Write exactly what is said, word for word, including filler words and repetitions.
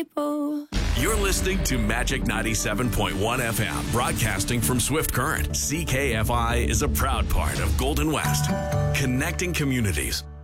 people. You're listening to Magic ninety-seven point one F M, broadcasting from Swift Current. C K F I is a proud part of Golden West, connecting communities.